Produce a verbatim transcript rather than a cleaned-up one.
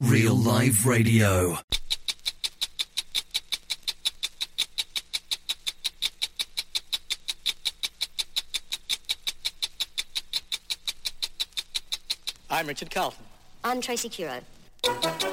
Real Live Radio. I'm Richard Carlton. I'm Tracy Curo.